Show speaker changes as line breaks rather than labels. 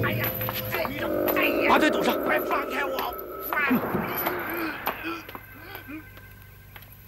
把腿堵上！
快放开我！放！